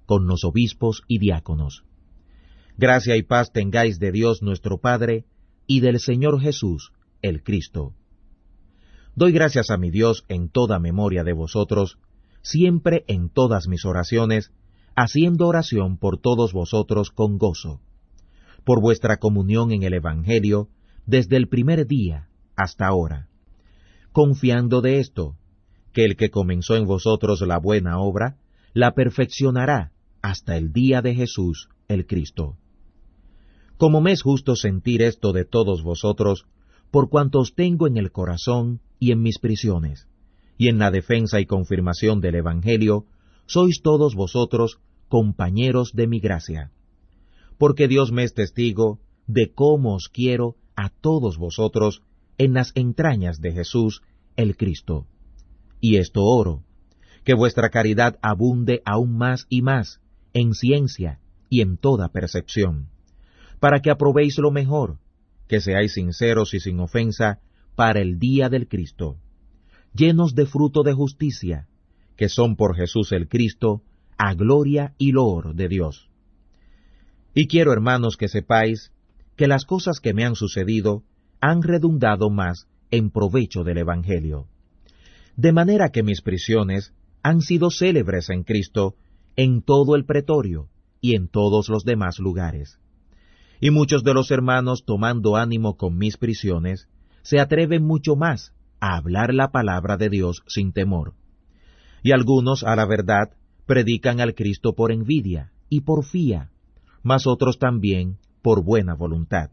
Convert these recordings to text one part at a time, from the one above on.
con los obispos y diáconos. Gracia y paz tengáis de Dios nuestro Padre y del Señor Jesús, el Cristo. Doy gracias a mi Dios en toda memoria de vosotros, siempre en todas mis oraciones, haciendo oración por todos vosotros con gozo, por vuestra comunión en el Evangelio, desde el primer día hasta ahora, confiando de esto, que el que comenzó en vosotros la buena obra, la perfeccionará hasta el día de Jesús, el Cristo. Como me es justo sentir esto de todos vosotros, por cuanto os tengo en el corazón y en mis prisiones, y en la defensa y confirmación del Evangelio, sois todos vosotros compañeros de mi gracia. Porque Dios me es testigo de cómo os quiero a todos vosotros en las entrañas de Jesús, el Cristo. Y esto oro, que vuestra caridad abunde aún más y más en ciencia y en toda percepción, para que aprobéis lo mejor, que seáis sinceros y sin ofensa para el día del Cristo, llenos de fruto de justicia, que son por Jesús el Cristo, a gloria y loor de Dios. Y quiero, hermanos, que sepáis que las cosas que me han sucedido han redundado más en provecho del Evangelio. De manera que mis prisiones han sido célebres en Cristo en todo el pretorio y en todos los demás lugares. Y muchos de los hermanos, tomando ánimo con mis prisiones, se atreven mucho más a hablar la palabra de Dios sin temor. Y algunos, a la verdad, predican al Cristo por envidia y por fía, mas otros también por buena voluntad.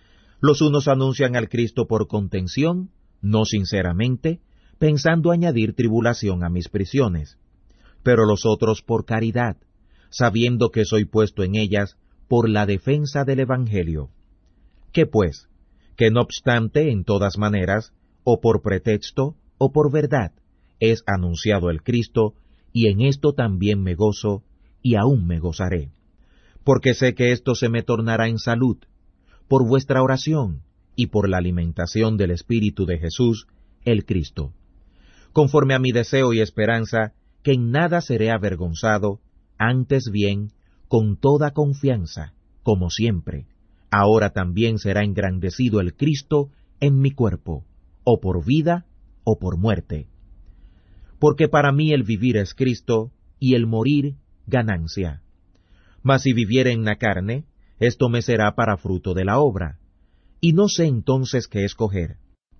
Los unos anuncian al Cristo por contención, no sinceramente, pensando añadir tribulación a mis prisiones, pero los otros por caridad, sabiendo que soy puesto en ellas por la defensa del Evangelio. ¿Qué pues? Que no obstante, en todas maneras, o por pretexto, o por verdad, es anunciado el Cristo, y en esto también me gozo, y aún me gozaré. Porque sé que esto se me tornará en salud, por vuestra oración, y por la alimentación del Espíritu de Jesús, el Cristo. Conforme a mi deseo y esperanza, que en nada seré avergonzado, antes bien, con toda confianza, como siempre, ahora también será engrandecido el Cristo en mi cuerpo, o por vida, o por muerte. Porque para mí el vivir es Cristo, y el morir ganancia. Mas si viviere en la carne, esto me será para fruto de la obra, y no sé entonces qué escoger.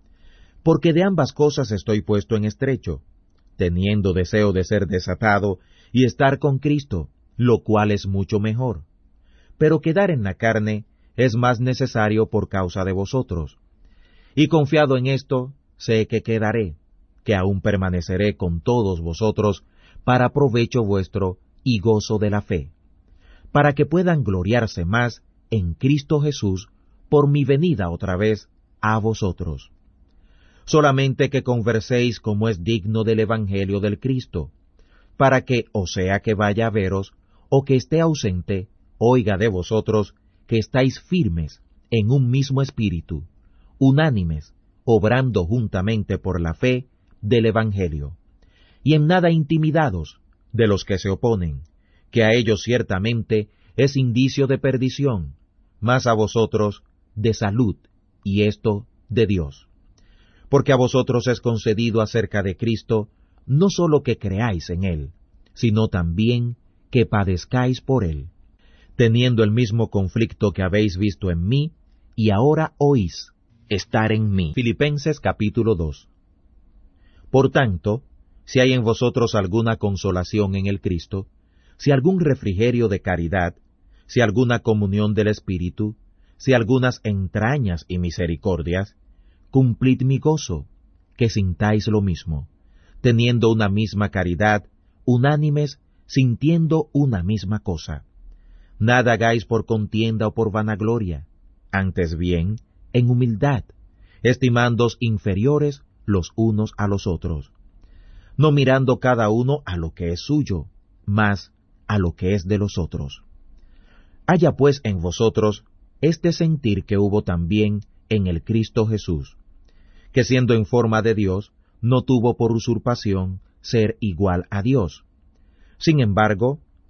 Porque de ambas cosas estoy puesto en estrecho, teniendo deseo de ser desatado y estar con Cristo, lo cual es mucho mejor. Pero quedar en la carne es más necesario por causa de vosotros. Y confiado en esto, sé que quedaré, que aún permaneceré con todos vosotros para provecho vuestro y gozo de la fe, para que puedan gloriarse más en Cristo Jesús por mi venida otra vez a vosotros. Solamente que converséis como es digno del Evangelio del Cristo, para que, o sea que vaya a veros, o que esté ausente, oiga de vosotros que estáis firmes en un mismo espíritu, unánimes, obrando juntamente por la fe del Evangelio, y en nada intimidados de los que se oponen, que a ellos ciertamente es indicio de perdición, mas a vosotros de salud, y esto de Dios. Porque a vosotros es concedido acerca de Cristo, no sólo que creáis en Él, sino también que padezcáis por Él, teniendo el mismo conflicto que habéis visto en mí, y ahora oís estar en mí. Filipenses capítulo 2. Por tanto, si hay en vosotros alguna consolación en el Cristo, si algún refrigerio de caridad, si alguna comunión del Espíritu, si algunas entrañas y misericordias, cumplid mi gozo, que sintáis lo mismo, teniendo una misma caridad, unánimes, sintiendo una misma cosa. Nada hagáis por contienda o por vanagloria, antes bien, en humildad, estimándoos inferiores los unos a los otros, no mirando cada uno a lo que es suyo, mas a lo que es de los otros. Haya pues en vosotros este sentir que hubo también en el Cristo Jesús, que siendo en forma de Dios, no tuvo por usurpación ser igual a Dios. Sin embargo,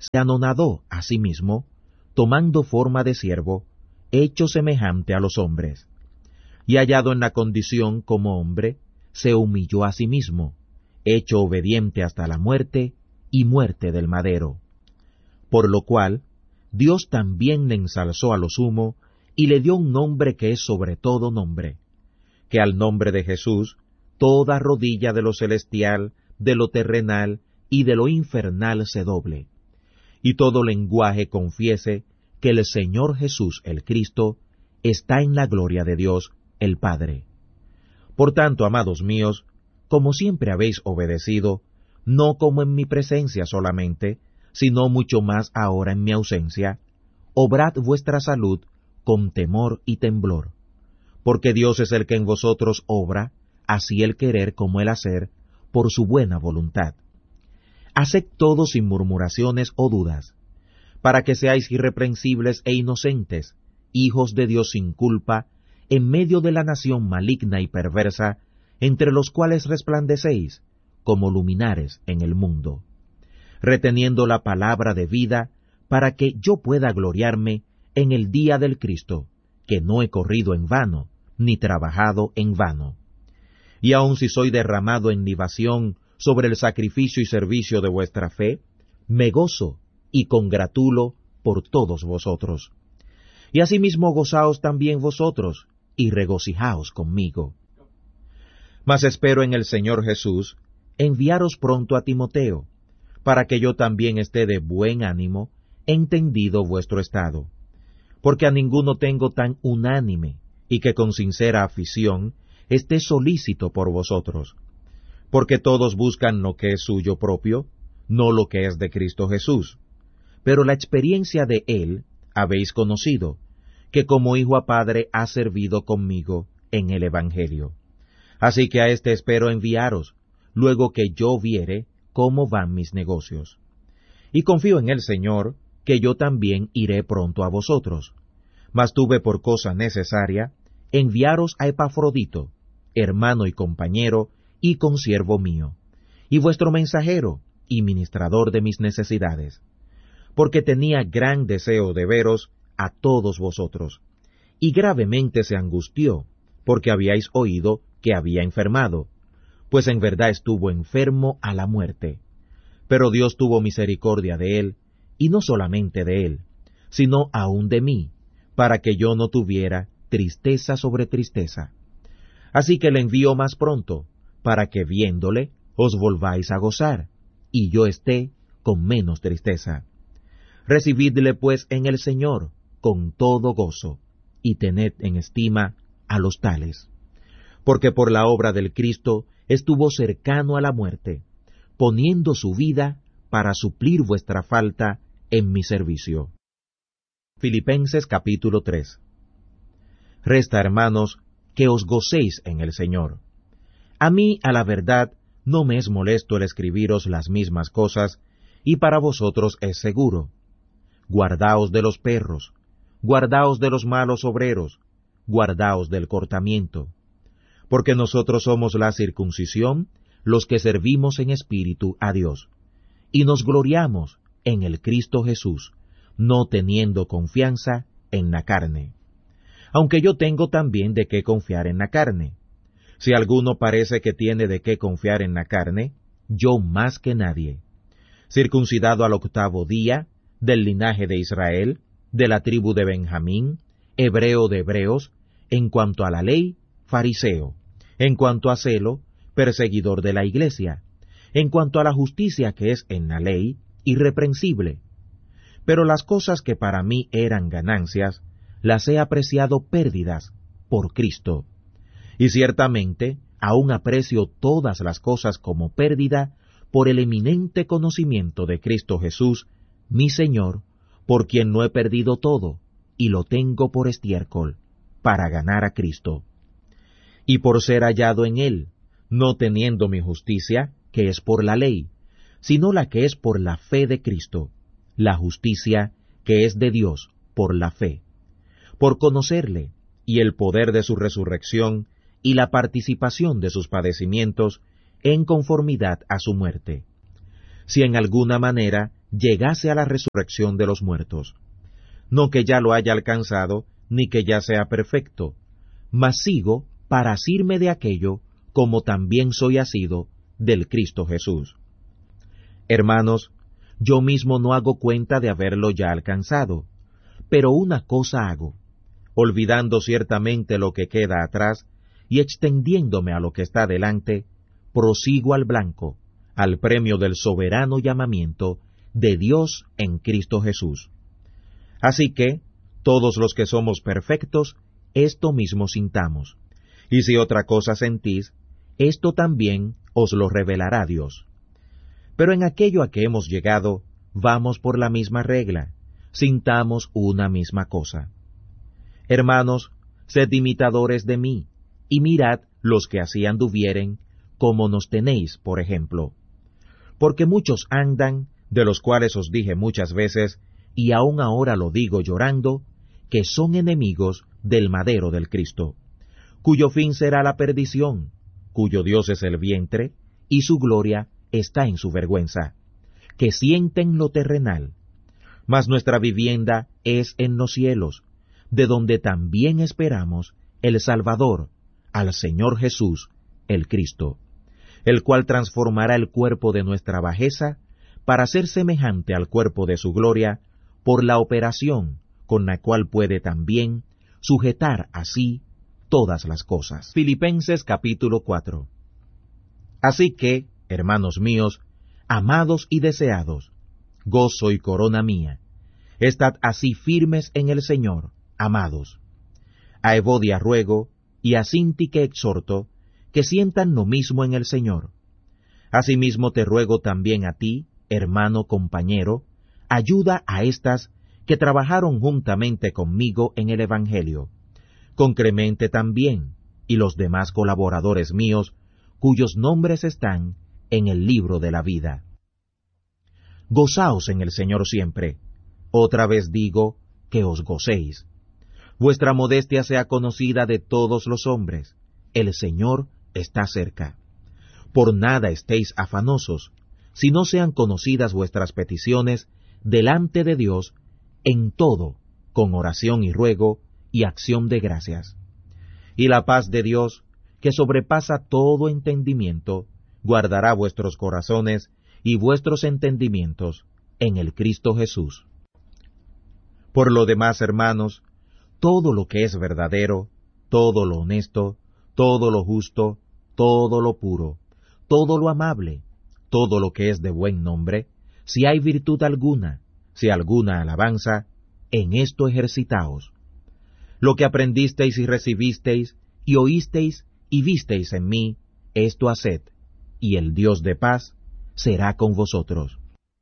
se anonadó a sí mismo, tomando forma de siervo, hecho semejante a los hombres. Y hallado en la condición como hombre, se humilló a sí mismo, hecho obediente hasta la muerte, y muerte del madero. Por lo cual, Dios también le ensalzó a lo sumo, y le dio un nombre que es sobre todo nombre, que al nombre de Jesús, toda rodilla de lo celestial, de lo terrenal y de lo infernal se doble, y todo lenguaje confiese que el Señor Jesús el Cristo está en la gloria de Dios el Padre. Por tanto, amados míos, como siempre habéis obedecido, no como en mi presencia solamente, sino mucho más ahora en mi ausencia, obrad vuestra salud con temor y temblor, porque Dios es el que en vosotros obra, así el querer como el hacer, por su buena voluntad. Haced todo sin murmuraciones o dudas, para que seáis irreprensibles e inocentes, hijos de Dios sin culpa, en medio de la nación maligna y perversa, entre los cuales resplandecéis, como luminares en el mundo, reteniendo la palabra de vida, para que yo pueda gloriarme en el día del Cristo, que no he corrido en vano, ni trabajado en vano. Y aun si soy derramado en libación sobre el sacrificio y servicio de vuestra fe, me gozo y congratulo por todos vosotros. Y asimismo gozaos también vosotros, y regocijaos conmigo. Mas espero en el Señor Jesús enviaros pronto a Timoteo, para que yo también esté de buen ánimo, entendido vuestro estado. Porque a ninguno tengo tan unánime, y que con sincera afición esté solícito por vosotros. Porque todos buscan lo que es suyo propio, no lo que es de Cristo Jesús. Pero la experiencia de Él habéis conocido, que como hijo a padre ha servido conmigo en el Evangelio. Así que a éste espero enviaros, luego que yo viere cómo van mis negocios. Y confío en el Señor, que yo también iré pronto a vosotros. Mas tuve por cosa necesaria enviaros a Epafrodito, hermano y compañero, y consiervo mío, y vuestro mensajero, y ministrador de mis necesidades, porque tenía gran deseo de veros a todos vosotros, y gravemente se angustió, porque habíais oído que había enfermado, pues en verdad estuvo enfermo a la muerte. Pero Dios tuvo misericordia de él, y no solamente de él, sino aun de mí, para que yo no tuviera tristeza sobre tristeza. Así que le envío más pronto, para que viéndole os volváis a gozar, y yo esté con menos tristeza. Recibidle pues en el Señor con todo gozo, y tened en estima a los tales. Porque por la obra del Cristo estuvo cercano a la muerte, poniendo su vida para suplir vuestra falta en mi servicio. Filipenses capítulo 3. Resta, hermanos, que os gocéis en el Señor. A mí, a la verdad, no me es molesto el escribiros las mismas cosas, y para vosotros es seguro. Guardaos de los perros, guardaos de los malos obreros, guardaos del cortamiento. Porque nosotros somos la circuncisión, los que servimos en espíritu a Dios, y nos gloriamos en el Cristo Jesús, no teniendo confianza en la carne. Aunque yo tengo también de qué confiar en la carne. Si alguno parece que tiene de qué confiar en la carne, yo más que nadie. Circuncidado al 8º día, del linaje de Israel, de la tribu de Benjamín, hebreo de hebreos, en cuanto a la ley, fariseo, en cuanto a celo, perseguidor de la iglesia, en cuanto a la justicia que es en la ley, irreprensible. Pero las cosas que para mí eran ganancias, las he apreciado pérdidas por Cristo. Y ciertamente, aún aprecio todas las cosas como pérdida por el eminente conocimiento de Cristo Jesús, mi Señor, por quien no he perdido todo, y lo tengo por estiércol, para ganar a Cristo. Y por ser hallado en Él, no teniendo mi justicia, que es por la ley, sino la que es por la fe de Cristo, la justicia que es de Dios por la fe, por conocerle, y el poder de su resurrección, y la participación de sus padecimientos, en conformidad a su muerte, si en alguna manera llegase a la resurrección de los muertos. No que ya lo haya alcanzado, ni que ya sea perfecto, mas sigo para asirme de aquello, como también soy asido del Cristo Jesús. Hermanos, yo mismo no hago cuenta de haberlo ya alcanzado, pero una cosa hago, olvidando ciertamente lo que queda atrás y extendiéndome a lo que está delante, prosigo al blanco, al premio del soberano llamamiento de Dios en Cristo Jesús. Así que, todos los que somos perfectos, esto mismo sintamos, y si otra cosa sentís, esto también os lo revelará Dios. Pero en aquello a que hemos llegado, vamos por la misma regla, sintamos una misma cosa. Hermanos, sed imitadores de mí, y mirad los que así anduvieren, como nos tenéis, por ejemplo. Porque muchos andan, de los cuales os dije muchas veces, y aún ahora lo digo llorando, que son enemigos del madero del Cristo, cuyo fin será la perdición, cuyo Dios es el vientre, y su gloria está en su vergüenza, que sienten lo terrenal. Mas nuestra vivienda es en los cielos, de donde también esperamos el Salvador, al Señor Jesús, el Cristo, el cual transformará el cuerpo de nuestra bajeza para ser semejante al cuerpo de su gloria, por la operación con la cual puede también sujetar así todas las cosas. Filipenses capítulo 4. Así que, hermanos míos, amados y deseados, gozo y corona mía, estad así firmes en el Señor, amados. A Evodia ruego, y a Sintique exhorto, que sientan lo mismo en el Señor. Asimismo te ruego también a ti, hermano compañero, ayuda a estas que trabajaron juntamente conmigo en el Evangelio, con Clemente también, y los demás colaboradores míos, cuyos nombres están en el libro de la vida. Gozaos en el Señor siempre. Otra vez digo, que os gocéis. Vuestra modestia sea conocida de todos los hombres. El Señor está cerca. Por nada estéis afanosos, si no sean conocidas vuestras peticiones delante de Dios, en todo, con oración y ruego y acción de gracias. Y la paz de Dios, que sobrepasa todo entendimiento, guardará vuestros corazones y vuestros entendimientos en el Cristo Jesús. Por lo demás, hermanos, todo lo que es verdadero, todo lo honesto, todo lo justo, todo lo puro, todo lo amable, todo lo que es de buen nombre, si hay virtud alguna, si alguna alabanza, en esto ejercitaos. Lo que aprendisteis y recibisteis, y oísteis y visteis en mí, esto haced, y el Dios de paz será con vosotros.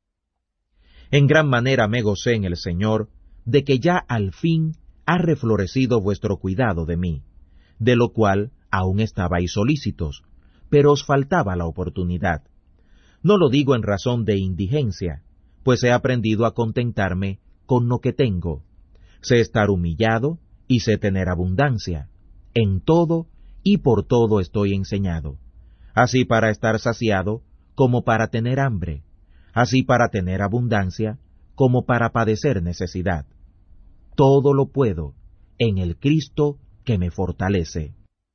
En gran manera me gocé en el Señor, de que ya al fin ha reflorecido vuestro cuidado de mí, de lo cual aún estabais solícitos, pero os faltaba la oportunidad. No lo digo en razón de indigencia, pues he aprendido a contentarme con lo que tengo. Sé estar humillado y sé tener abundancia. En todo y por todo estoy enseñado, así para estar saciado como para tener hambre, así para tener abundancia como para padecer necesidad. Todo lo puedo en el Cristo que me fortalece.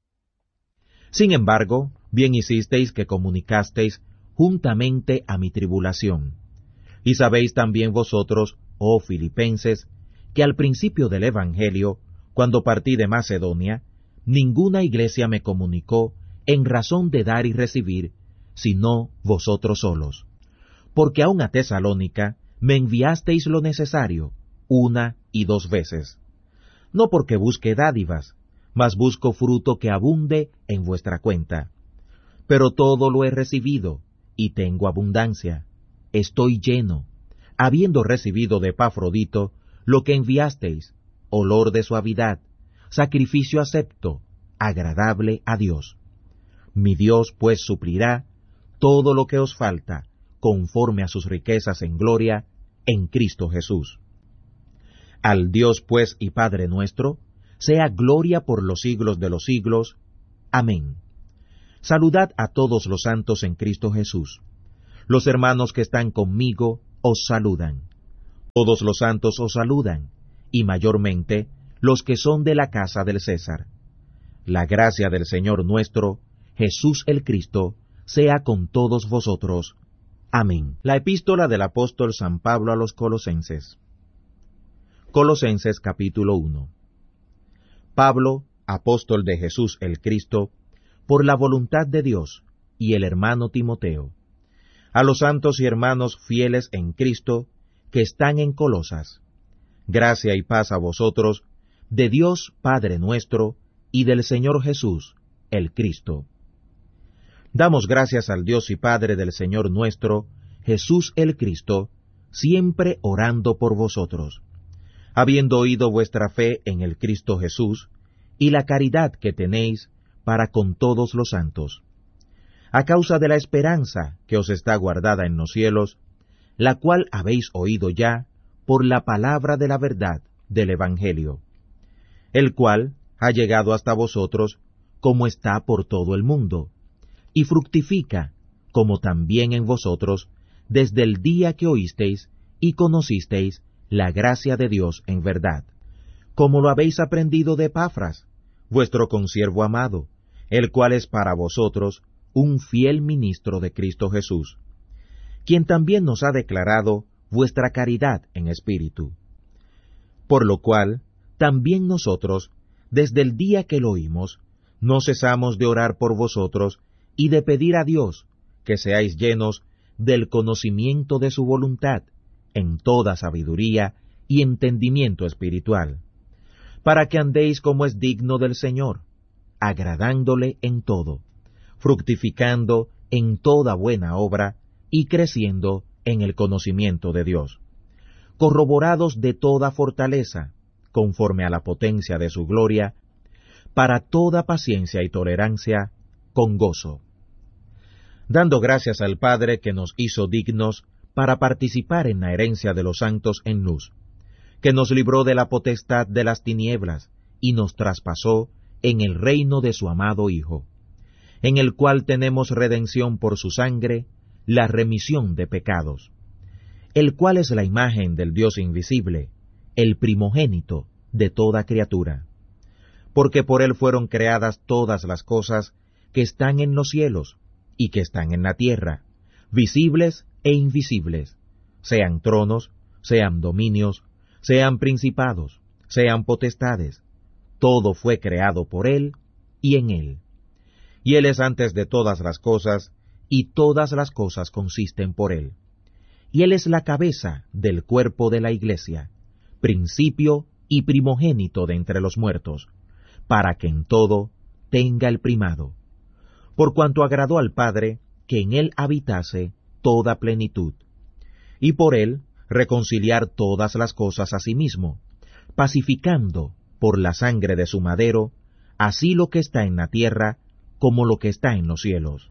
Sin embargo, bien hicisteis que comunicasteis juntamente a mi tribulación. Y sabéis también vosotros, oh Filipenses, que al principio del Evangelio, cuando partí de Macedonia, ninguna iglesia me comunicó en razón de dar y recibir, sino vosotros solos. Porque aun a Tesalónica me enviasteis lo necesario, 1 y 2 veces. No porque busque dádivas, mas busco fruto que abunde en vuestra cuenta. Pero todo lo he recibido, y tengo abundancia. Estoy lleno, habiendo recibido de Epafrodito lo que enviasteis, olor de suavidad, sacrificio acepto, agradable a Dios. Mi Dios pues suplirá todo lo que os falta, conforme a sus riquezas en gloria, en Cristo Jesús. Al Dios pues y Padre nuestro, sea gloria por los siglos de los siglos. Amén. Saludad a todos los santos en Cristo Jesús. Los hermanos que están conmigo os saludan. Todos los santos os saludan, y mayormente los que son de la casa del César. La gracia del Señor nuestro, Jesús el Cristo, sea con todos vosotros. Amén. La epístola del apóstol San Pablo a los Colosenses. Colosenses capítulo 1. Pablo, apóstol de Jesús el Cristo, por la voluntad de Dios, y el hermano Timoteo, a los santos y hermanos fieles en Cristo, que están en Colosas. Gracia y paz a vosotros, de Dios Padre nuestro, y del Señor Jesús, el Cristo. Damos gracias al Dios y Padre del Señor nuestro, Jesús el Cristo, siempre orando por vosotros, habiendo oído vuestra fe en el Cristo Jesús, y la caridad que tenéis para con todos los santos, a causa de la esperanza que os está guardada en los cielos, la cual habéis oído ya por la palabra de la verdad del Evangelio, el cual ha llegado hasta vosotros como está por todo el mundo, y fructifica, como también en vosotros, desde el día que oísteis y conocisteis la gracia de Dios en verdad, como lo habéis aprendido de Epafras, vuestro consiervo amado, el cual es para vosotros un fiel ministro de Cristo Jesús, quien también nos ha declarado vuestra caridad en espíritu. Por lo cual, también nosotros, desde el día que lo oímos, no cesamos de orar por vosotros y de pedir a Dios que seáis llenos del conocimiento de su voluntad, en toda sabiduría y entendimiento espiritual, para que andéis como es digno del Señor, agradándole en todo, fructificando en toda buena obra y creciendo en el conocimiento de Dios, corroborados de toda fortaleza, conforme a la potencia de su gloria, para toda paciencia y tolerancia, con gozo, dando gracias al Padre que nos hizo dignos para participar en la herencia de los santos en luz, que nos libró de la potestad de las tinieblas y nos traspasó en el reino de su amado Hijo, en el cual tenemos redención por su sangre, la remisión de pecados, el cual es la imagen del Dios invisible, el primogénito de toda criatura, porque por él fueron creadas todas las cosas que están en los cielos y que están en la tierra, visibles e invisibles, sean tronos, sean dominios, sean principados, sean potestades, todo fue creado por él y en él. Y él es antes de todas las cosas, y todas las cosas consisten por él. Y él es la cabeza del cuerpo de la Iglesia, principio y primogénito de entre los muertos, para que en todo tenga el primado, por cuanto agradó al Padre que en él habitase toda plenitud, y por él reconciliar todas las cosas a sí mismo, pacificando por la sangre de su madero, así lo que está en la tierra como lo que está en los cielos.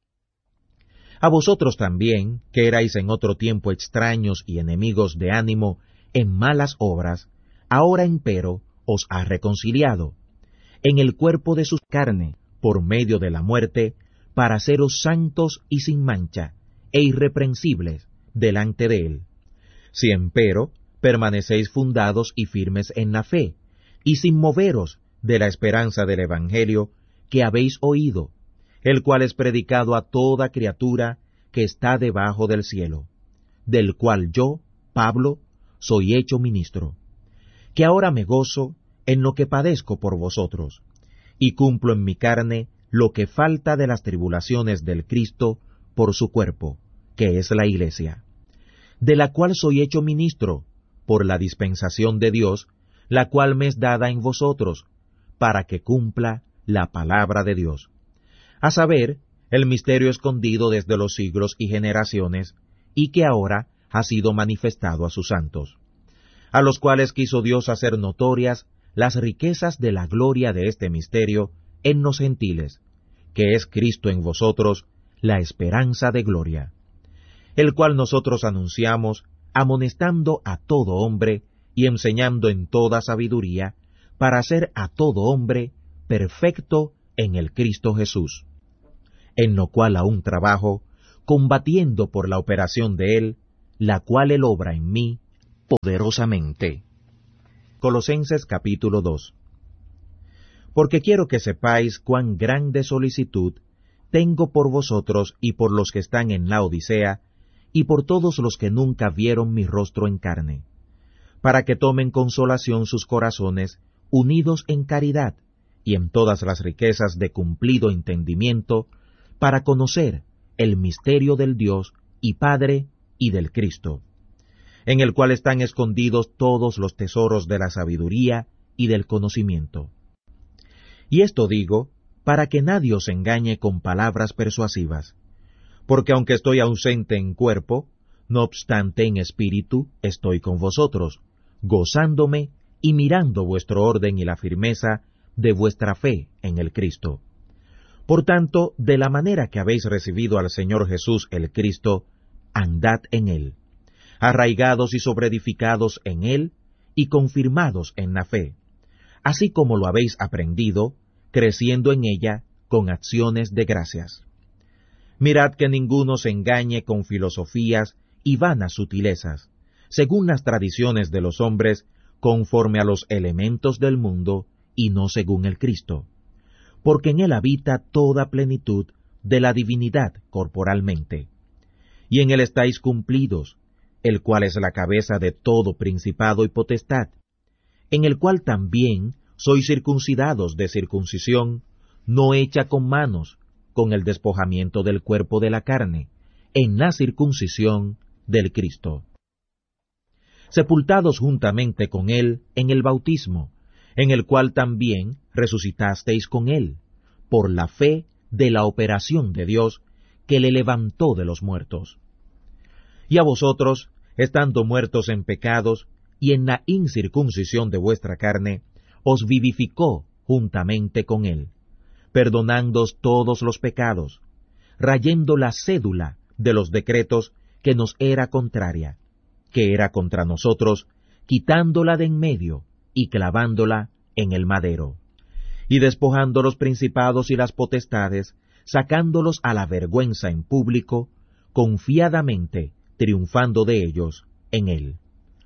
A vosotros también, que erais en otro tiempo extraños y enemigos de ánimo en malas obras, ahora empero os ha reconciliado, en el cuerpo de su carne, por medio de la muerte, para haceros santos y sin mancha, e irreprensibles delante de él. Si empero permanecéis fundados y firmes en la fe, y sin moveros de la esperanza del Evangelio que habéis oído, el cual es predicado a toda criatura que está debajo del cielo, del cual yo, Pablo, soy hecho ministro, que ahora me gozo en lo que padezco por vosotros, y cumplo en mi carne lo que falta de las tribulaciones del Cristo por su cuerpo, que es la Iglesia, de la cual soy hecho ministro, por la dispensación de Dios, la cual me es dada en vosotros, para que cumpla la palabra de Dios, a saber, el misterio escondido desde los siglos y generaciones, y que ahora ha sido manifestado a sus santos, a los cuales quiso Dios hacer notorias las riquezas de la gloria de este misterio en los gentiles, que es Cristo en vosotros, la esperanza de gloria, el cual nosotros anunciamos, amonestando a todo hombre y enseñando en toda sabiduría, para hacer a todo hombre perfecto en el Cristo Jesús, en lo cual aún trabajo, combatiendo por la operación de él, la cual Él obra en mí poderosamente. Colosenses capítulo 2. Porque quiero que sepáis cuán grande solicitud tengo por vosotros y por los que están en la Odisea, y por todos los que nunca vieron mi rostro en carne, para que tomen consolación sus corazones, unidos en caridad, y en todas las riquezas de cumplido entendimiento, para conocer el misterio del Dios y Padre y del Cristo, en el cual están escondidos todos los tesoros de la sabiduría y del conocimiento. Y esto digo, para que nadie os engañe con palabras persuasivas, porque aunque estoy ausente en cuerpo, no obstante en espíritu estoy con vosotros, gozándome y mirando vuestro orden y la firmeza de vuestra fe en el Cristo. Por tanto, de la manera que habéis recibido al Señor Jesús el Cristo, andad en Él, arraigados y sobreedificados en Él, y confirmados en la fe, así como lo habéis aprendido, creciendo en ella con acciones de gracias. Mirad que ninguno se engañe con filosofías y vanas sutilezas, según las tradiciones de los hombres, conforme a los elementos del mundo, y no según el Cristo, porque en Él habita toda plenitud de la divinidad corporalmente, y en Él estáis cumplidos, el cual es la cabeza de todo principado y potestad, en el cual también sois circuncidados de circuncisión, no hecha con manos, con el despojamiento del cuerpo de la carne, en la circuncisión del Cristo. Sepultados juntamente con Él en el bautismo, en el cual también resucitasteis con Él, por la fe de la operación de Dios, que le levantó de los muertos. Y a vosotros, estando muertos en pecados, y en la incircuncisión de vuestra carne, os vivificó juntamente con Él, perdonándoos todos los pecados, rayendo la cédula de los decretos que nos era contraria, que era contra nosotros, quitándola de en medio y clavándola en el madero, y despojando los principados y las potestades, sacándolos a la vergüenza en público, confiadamente triunfando de ellos en Él.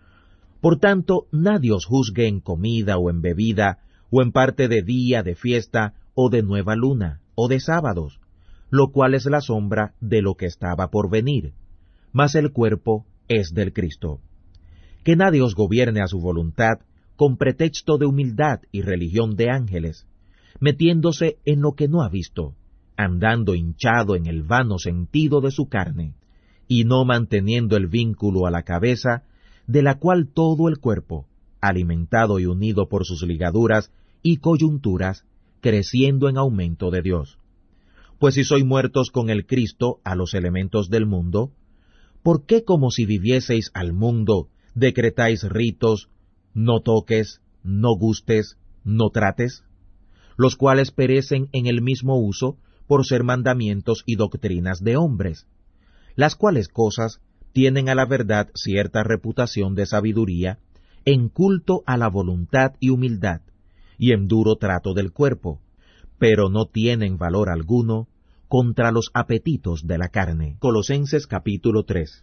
Por tanto, nadie os juzgue en comida o en bebida, o en parte de día, de fiesta, o de nueva luna, o de sábados, lo cual es la sombra de lo que estaba por venir, mas el cuerpo es del Cristo. Que nadie os gobierne a su voluntad, con pretexto de humildad y religión de ángeles, metiéndose en lo que no ha visto, andando hinchado en el vano sentido de su carne, y no manteniendo el vínculo a la cabeza, de la cual todo el cuerpo, alimentado y unido por sus ligaduras y coyunturas, creciendo en aumento de Dios. Pues si sois muertos con el Cristo a los elementos del mundo, ¿por qué como si vivieseis al mundo decretáis ritos, no toques, no gustes, no trates? Los cuales perecen en el mismo uso por ser mandamientos y doctrinas de hombres, las cuales cosas tienen a la verdad cierta reputación de sabiduría, en culto a la voluntad y humildad, y en duro trato del cuerpo, pero no tienen valor alguno contra los apetitos de la carne. Colosenses capítulo 3.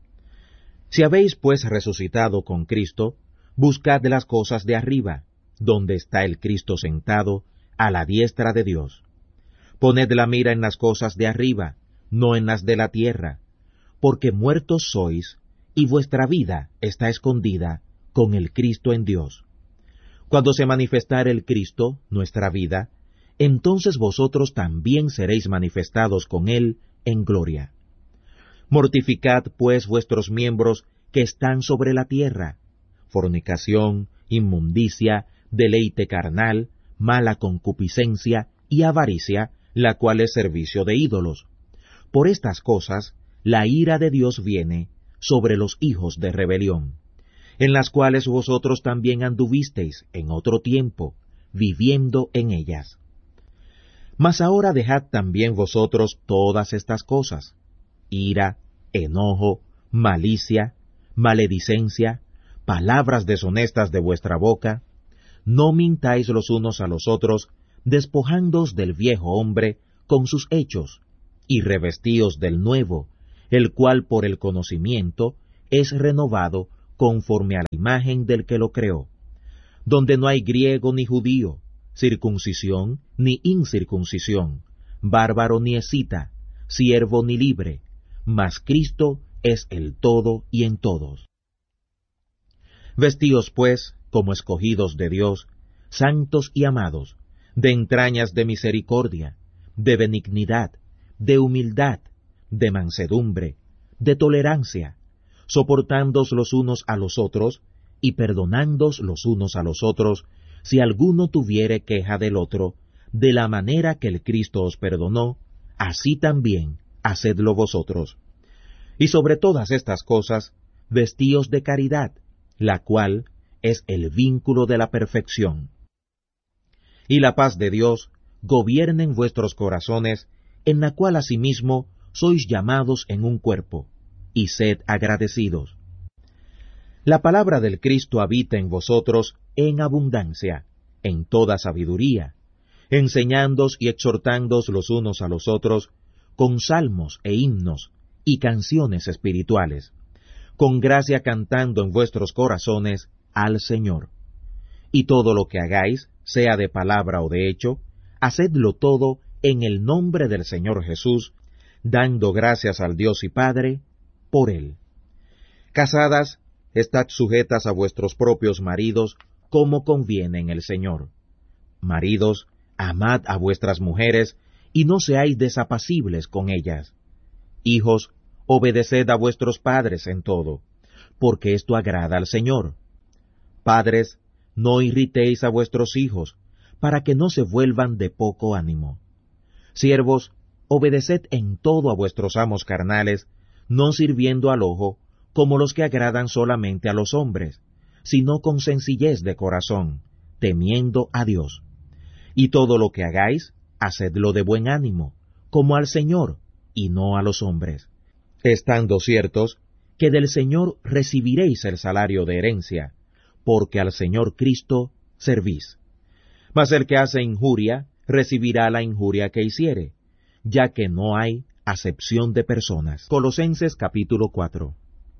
Si habéis pues resucitado con Cristo, buscad las cosas de arriba, donde está el Cristo sentado a la diestra de Dios. Poned la mira en las cosas de arriba, no en las de la tierra, porque muertos sois, y vuestra vida está escondida con el Cristo en Dios. Cuando se manifestare el Cristo, nuestra vida, entonces vosotros también seréis manifestados con Él en gloria. Mortificad pues vuestros miembros que están sobre la tierra: fornicación, inmundicia, deleite carnal, mala concupiscencia y avaricia, la cual es servicio de ídolos. Por estas cosas, la ira de Dios viene sobre los hijos de rebelión, en las cuales vosotros también anduvisteis en otro tiempo, viviendo en ellas. Mas ahora dejad también vosotros todas estas cosas: ira, enojo, malicia, maledicencia, palabras deshonestas de vuestra boca. No mintáis los unos a los otros, despojándoos del viejo hombre con sus hechos, y revestíos del nuevo, el cual por el conocimiento es renovado conforme a la imagen del que lo creó, donde no hay griego ni judío, circuncisión ni incircuncisión, bárbaro ni escita, siervo ni libre, mas Cristo es el todo y en todos. Vestíos, pues, como escogidos de Dios, santos y amados, de entrañas de misericordia, de benignidad, de humildad, de mansedumbre, de tolerancia, soportándoos los unos a los otros, y perdonándoos los unos a los otros, si alguno tuviere queja del otro, de la manera que el Cristo os perdonó, así también hacedlo vosotros. Y sobre todas estas cosas, vestíos de caridad, la cual es el vínculo de la perfección. Y la paz de Dios gobierne en vuestros corazones, en la cual asimismo sois llamados en un cuerpo, y sed agradecidos. La palabra del Cristo habita en vosotros en abundancia, en toda sabiduría, enseñándoos y exhortándoos los unos a los otros, con salmos e himnos y canciones espirituales, con gracia cantando en vuestros corazones al Señor. Y todo lo que hagáis, sea de palabra o de hecho, hacedlo todo en el nombre del Señor Jesús, dando gracias al Dios y Padre por Él. Casadas, estad sujetas a vuestros propios maridos, como conviene en el Señor. Maridos, amad a vuestras mujeres, y no seáis desapacibles con ellas. Hijos, obedeced a vuestros padres en todo, porque esto agrada al Señor. Padres, no irritéis a vuestros hijos, para que no se vuelvan de poco ánimo. Siervos, obedeced en todo a vuestros amos carnales, no sirviendo al ojo, como los que agradan solamente a los hombres, sino con sencillez de corazón, temiendo a Dios. Y todo lo que hagáis, hacedlo de buen ánimo, como al Señor, y no a los hombres, estando ciertos que del Señor recibiréis el salario de herencia, porque al Señor Cristo servís. Mas el que hace injuria, recibirá la injuria que hiciere, ya que no hay acepción de personas. Colosenses capítulo 4.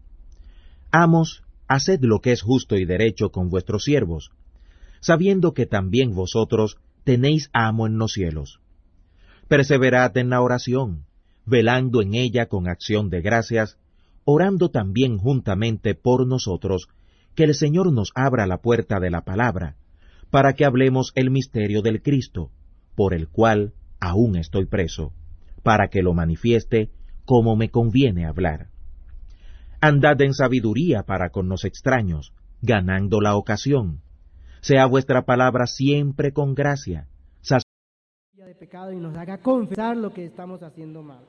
Amos, haced lo que es justo y derecho con vuestros siervos, sabiendo que también vosotros tenéis amo en los cielos. Perseverad en la oración, velando en ella con acción de gracias, orando también juntamente por nosotros, que el Señor nos abra la puerta de la palabra, para que hablemos el misterio del Cristo, por el cual aún estoy preso, para que lo manifieste como me conviene hablar. Andad en sabiduría para con los extraños, ganando la ocasión. Sea vuestra palabra siempre con gracia, de pecado y nos haga confesar lo que estamos haciendo mal.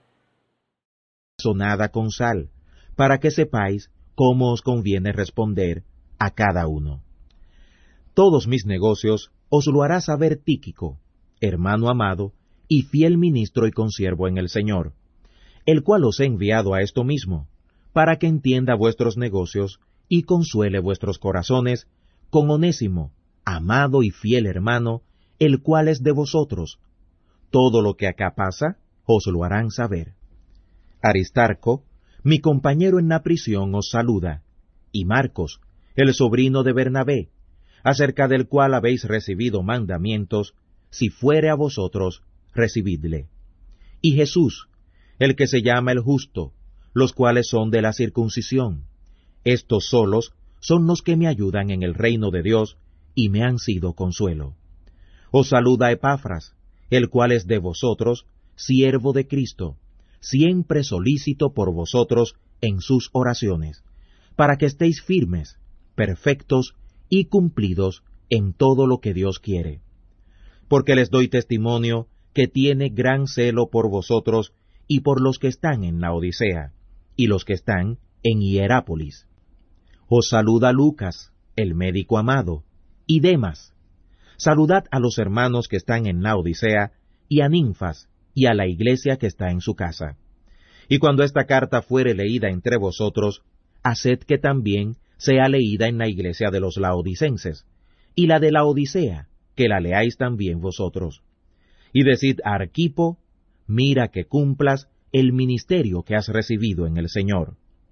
Sazonada con sal, para que sepáis cómo os conviene responder a cada uno. Todos mis negocios os lo hará saber Tíquico, hermano amado y fiel ministro y consiervo en el Señor, el cual os he enviado a esto mismo, para que entienda vuestros negocios y consuele vuestros corazones con Onésimo, amado y fiel hermano, el cual es de vosotros. Todo lo que acá pasa, os lo harán saber. Aristarco, mi compañero en la prisión, os saluda, y Marcos, el sobrino de Bernabé, acerca del cual habéis recibido mandamientos, si fuere a vosotros, recibidle. Y Jesús, el que se llama el justo, los cuales son de la circuncisión. Estos solos son los que me ayudan en el reino de Dios, y me han sido consuelo. Os saluda Epafras, el cual es de vosotros, siervo de Cristo, siempre solícito por vosotros en sus oraciones, para que estéis firmes, perfectos y cumplidos en todo lo que Dios quiere. Porque les doy testimonio que tiene gran celo por vosotros y por los que están en la Odisea, y los que están en Hierápolis. Os saluda Lucas, el médico amado, y Demas. Saludad a los hermanos que están en la Odisea, y a Ninfas, y a la iglesia que está en su casa. Y cuando esta carta fuere leída entre vosotros, haced que también sea leída en la iglesia de los laodicenses, y la de la Odisea, que la leáis también vosotros. Y decid a Arquipo, mira que cumplas el ministerio que has recibido en el Señor.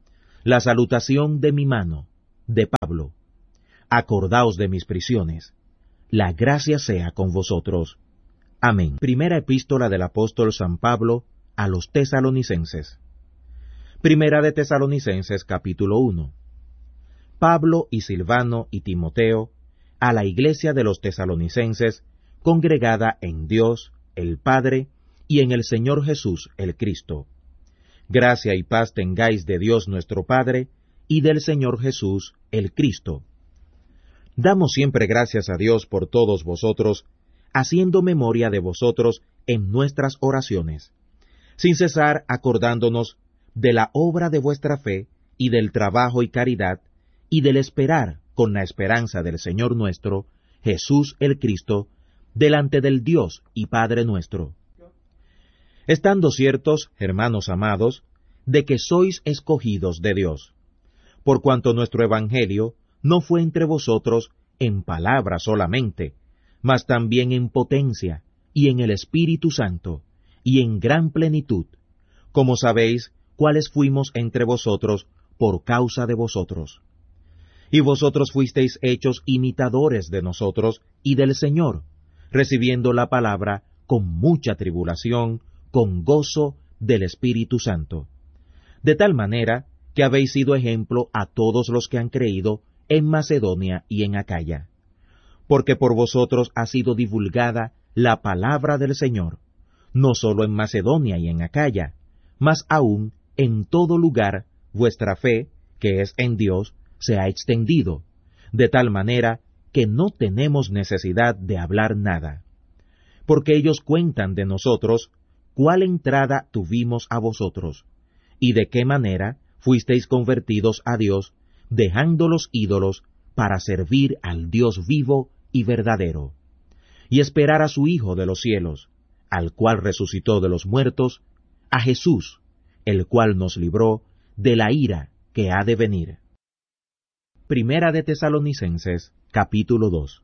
La salutación de mi mano, de Pablo. Acordaos de mis prisiones. La gracia sea con vosotros. Amén. Primera epístola del apóstol San Pablo a los Tesalonicenses. Primera de Tesalonicenses, capítulo 1. Pablo y Silvano y Timoteo, a la iglesia de los Tesalonicenses, congregada en Dios, el Padre, y en el Señor Jesús, el Cristo. Gracia y paz tengáis de Dios nuestro Padre, y del Señor Jesús, el Cristo. Damos siempre gracias a Dios por todos vosotros, haciendo memoria de vosotros en nuestras oraciones, sin cesar acordándonos de la obra de vuestra fe, y del trabajo y caridad, y del esperar con la esperanza del Señor nuestro, Jesús el Cristo, delante del Dios y Padre nuestro. Estando ciertos, hermanos amados, de que sois escogidos de Dios, por cuanto nuestro Evangelio no fue entre vosotros en palabra solamente, mas también en potencia, y en el Espíritu Santo, y en gran plenitud, como sabéis cuáles fuimos entre vosotros por causa de vosotros. Y vosotros fuisteis hechos imitadores de nosotros y del Señor, recibiendo la palabra con mucha tribulación, con gozo del Espíritu Santo, de tal manera que habéis sido ejemplo a todos los que han creído en Macedonia y en Acaya, porque por vosotros ha sido divulgada la palabra del Señor, no solo en Macedonia y en Acaya, mas aún en todo lugar vuestra fe, que es en Dios, se ha extendido, de tal manera que no tenemos necesidad de hablar nada, porque ellos cuentan de nosotros cuál entrada tuvimos a vosotros, y de qué manera fuisteis convertidos a Dios, dejando los ídolos para servir al Dios vivo y verdadero, y esperar a su Hijo de los cielos, al cual resucitó de los muertos, a Jesús, el cual nos libró de la ira que ha de venir. Primera de Tesalonicenses, capítulo 2.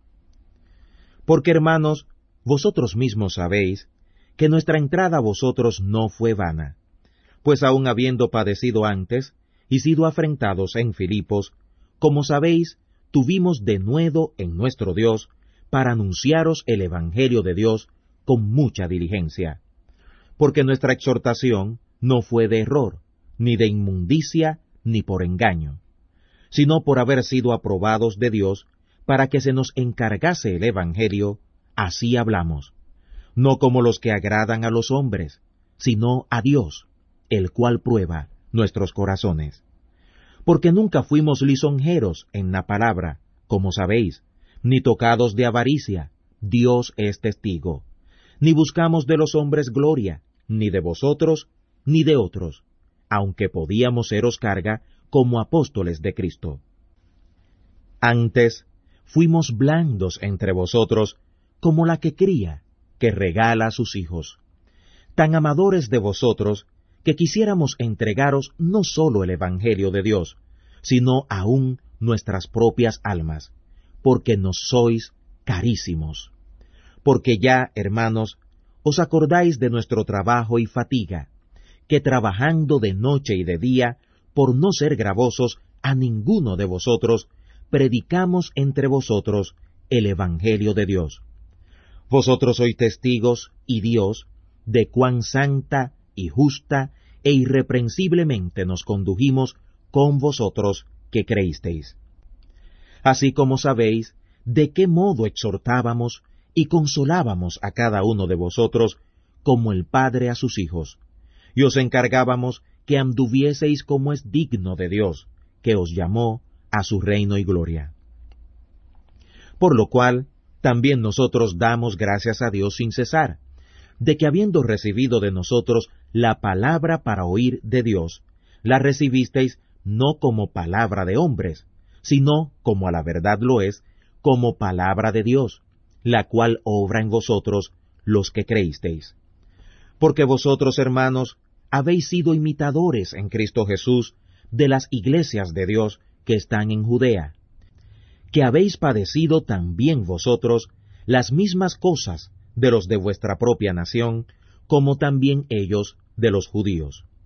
Porque, hermanos, vosotros mismos sabéis que nuestra entrada a vosotros no fue vana, pues aun habiendo padecido antes y sido afrentados en Filipos, como sabéis, tuvimos denuedo en nuestro Dios para anunciaros el Evangelio de Dios con mucha diligencia, porque nuestra exhortación no fue de error, ni de inmundicia, ni por engaño, sino por haber sido aprobados de Dios, para que se nos encargase el Evangelio, así hablamos, no como los que agradan a los hombres, sino a Dios, el cual prueba nuestros corazones. Porque nunca fuimos lisonjeros en la palabra, como sabéis, ni tocados de avaricia, Dios es testigo, ni buscamos de los hombres gloria, ni de vosotros, ni de otros, aunque podíamos seros carga como apóstoles de Cristo. Antes fuimos blandos entre vosotros, como la que cría, que regala a sus hijos, tan amadores de vosotros, que quisiéramos entregaros no sólo el Evangelio de Dios, sino aún nuestras propias almas, porque nos sois carísimos. Porque ya, hermanos, os acordáis de nuestro trabajo y fatiga, que trabajando de noche y de día, por no ser gravosos a ninguno de vosotros, predicamos entre vosotros el Evangelio de Dios. Vosotros sois testigos, y Dios, de cuán santa y justa e irreprensiblemente nos condujimos con vosotros que creísteis. Así como sabéis de qué modo exhortábamos y consolábamos a cada uno de vosotros, como el Padre a sus hijos, y os encargábamos que anduvieseis como es digno de Dios, que os llamó a su reino y gloria. Por lo cual, también nosotros damos gracias a Dios sin cesar, de que habiendo recibido de nosotros la palabra para oír de Dios, la recibisteis no como palabra de hombres, sino, como a la verdad lo es, como palabra de Dios, la cual obra en vosotros los que creísteis. Porque vosotros, hermanos, habéis sido imitadores en Cristo Jesús de las iglesias de Dios que están en Judea, que habéis padecido también vosotros las mismas cosas de los de vuestra propia nación, como también ellos de los judíos,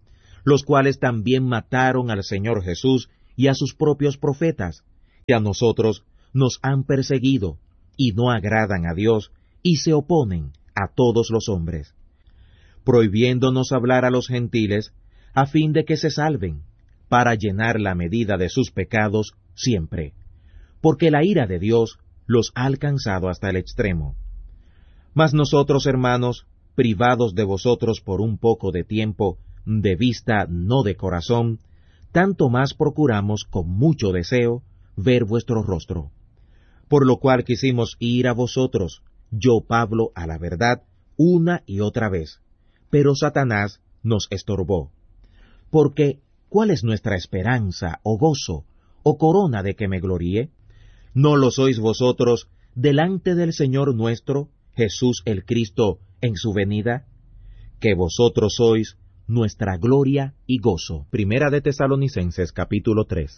los cuales también mataron al Señor Jesús y a sus propios profetas, que a nosotros nos han perseguido, y no agradan a Dios, y se oponen a todos los hombres, prohibiéndonos hablar a los gentiles, a fin de que se salven, para llenar la medida de sus pecados siempre, porque la ira de Dios los ha alcanzado hasta el extremo. Mas nosotros, hermanos, privados de vosotros por un poco de tiempo, de vista, no de corazón, tanto más procuramos con mucho deseo ver vuestro rostro. Por lo cual quisimos ir a vosotros, yo Pablo, a la verdad, una y otra vez, pero Satanás nos estorbó. Porque, ¿cuál es nuestra esperanza, o gozo, o corona de que me gloríe? ¿No lo sois vosotros delante del Señor nuestro, Jesús el Cristo, en su venida? Que vosotros sois nuestra gloria y gozo. Primera de Tesalonicenses, capítulo 3.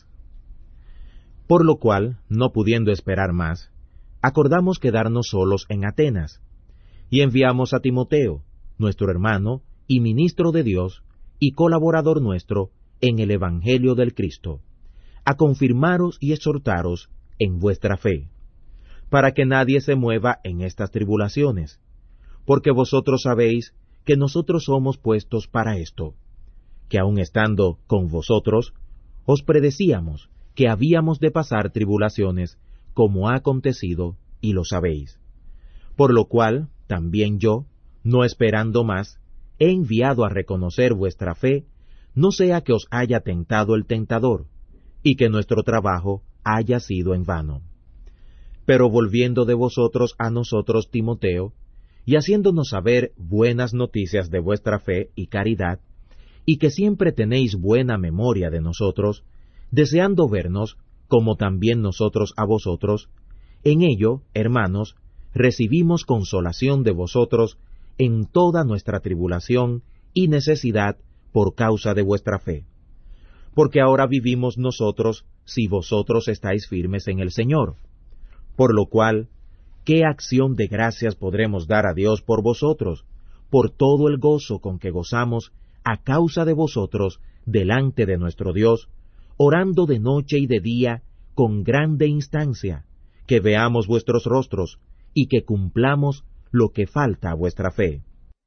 Por lo cual, no pudiendo esperar más, acordamos quedarnos solos en Atenas, y enviamos a Timoteo, nuestro hermano y ministro de Dios, y colaborador nuestro en el Evangelio del Cristo, a confirmaros y exhortaros en vuestra fe, para que nadie se mueva en estas tribulaciones, porque vosotros sabéis que nosotros somos puestos para esto, que aun estando con vosotros, os predecíamos que habíamos de pasar tribulaciones, como ha acontecido, y lo sabéis. Por lo cual, también yo, no esperando más, he enviado a reconocer vuestra fe, no sea que os haya tentado el tentador, y que nuestro trabajo haya sido en vano. Pero volviendo de vosotros a nosotros, Timoteo, y haciéndonos saber buenas noticias de vuestra fe y caridad, y que siempre tenéis buena memoria de nosotros, deseando vernos, como también nosotros a vosotros, en ello, hermanos, recibimos consolación de vosotros en toda nuestra tribulación y necesidad por causa de vuestra fe. Porque ahora vivimos nosotros si vosotros estáis firmes en el Señor. Por lo cual, ¿qué acción de gracias podremos dar a Dios por vosotros, por todo el gozo con que gozamos a causa de vosotros delante de nuestro Dios, orando de noche y de día con grande instancia, que veamos vuestros rostros y que cumplamos lo que falta a vuestra fe?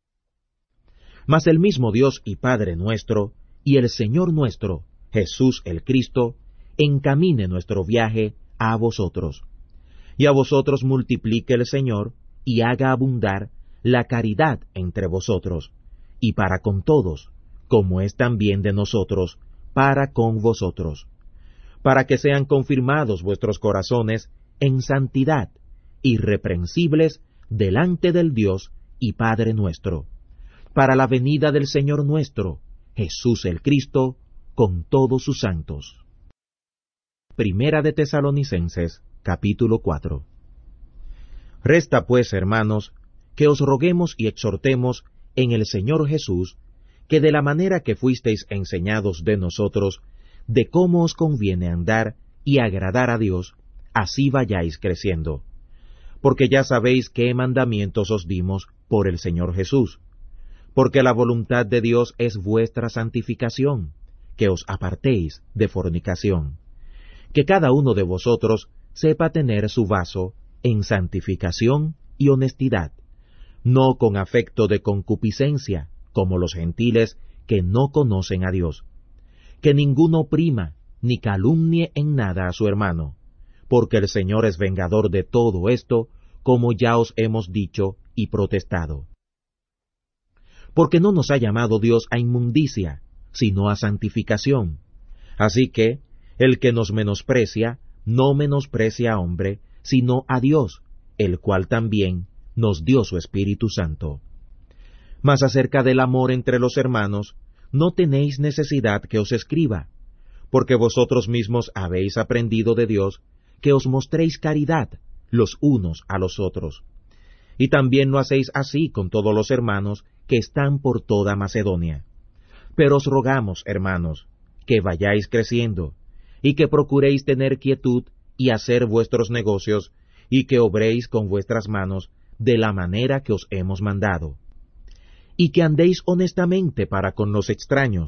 Mas el mismo Dios y Padre nuestro, y el Señor nuestro, Jesús el Cristo, encamine nuestro viaje a vosotros, y a vosotros multiplique el Señor, y haga abundar la caridad entre vosotros, y para con todos, como es también de nosotros, para con vosotros, para que sean confirmados vuestros corazones en santidad, irreprensibles delante del Dios y Padre nuestro, para la venida del Señor nuestro, Jesús el Cristo, con todos sus santos. Primera de Tesalonicenses, capítulo 4. Resta pues, hermanos, que os roguemos y exhortemos en el Señor Jesús, que de la manera que fuisteis enseñados de nosotros, de cómo os conviene andar y agradar a Dios, así vayáis creciendo. Porque ya sabéis qué mandamientos os dimos por el Señor Jesús. Porque la voluntad de Dios es vuestra santificación, que os apartéis de fornicación. Que cada uno de vosotros sepa tener su vaso en santificación y honestidad, no con afecto de concupiscencia, como los gentiles que no conocen a Dios. Que ninguno oprima ni calumnie en nada a su hermano, porque el Señor es vengador de todo esto, como ya os hemos dicho y protestado. Porque no nos ha llamado Dios a inmundicia, sino a santificación. Así que, el que nos menosprecia, no menosprecia a hombre, sino a Dios, el cual también nos dio su Espíritu Santo. Mas acerca del amor entre los hermanos, no tenéis necesidad que os escriba, porque vosotros mismos habéis aprendido de Dios que os mostréis caridad los unos a los otros. Y también lo hacéis así con todos los hermanos que están por toda Macedonia. Pero os rogamos, hermanos, que vayáis creciendo, y que procuréis tener quietud y hacer vuestros negocios, y que obréis con vuestras manos de la manera que os hemos mandado. Y que andéis honestamente para con los extraños,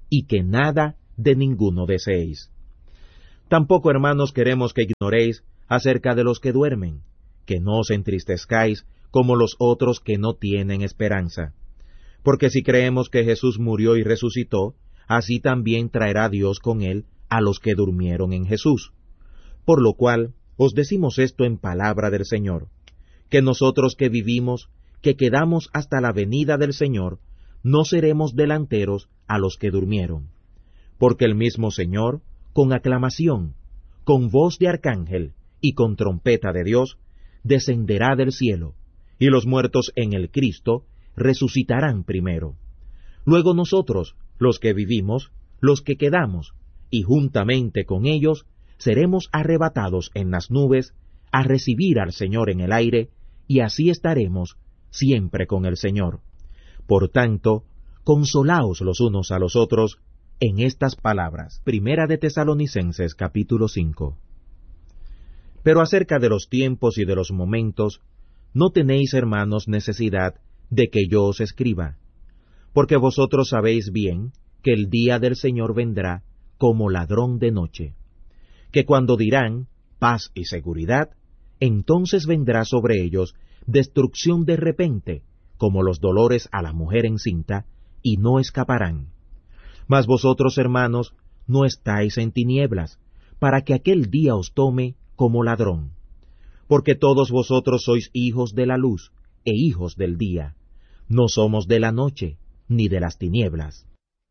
y que nada de ninguno deseéis. Tampoco, hermanos, queremos que ignoréis acerca de los que duermen, que no os entristezcáis como los otros que no tienen esperanza. Porque si creemos que Jesús murió y resucitó, así también traerá Dios con él a los que durmieron en Jesús. Por lo cual os decimos esto en palabra del Señor, que nosotros que vivimos, que quedamos hasta la venida del Señor, no seremos delanteros a los que durmieron. Porque el mismo Señor, con aclamación, con voz de arcángel y con trompeta de Dios, descenderá del cielo, y los muertos en el Cristo resucitarán primero. Luego nosotros, los que vivimos, los que quedamos, y juntamente con ellos, seremos arrebatados en las nubes a recibir al Señor en el aire, y así estaremos siempre con el Señor. Por tanto, consolaos los unos a los otros en estas palabras. Primera de Tesalonicenses, capítulo 5. Pero acerca de los tiempos y de los momentos, no tenéis, hermanos, necesidad de que yo os escriba, porque vosotros sabéis bien que el día del Señor vendrá como ladrón de noche, que cuando dirán paz y seguridad, entonces vendrá sobre ellos destrucción de repente, como los dolores a la mujer encinta, y no escaparán. Mas vosotros, hermanos, no estáis en tinieblas, para que aquel día os tome como ladrón. Porque todos vosotros sois hijos de la luz e hijos del día, no somos de la noche ni de las tinieblas.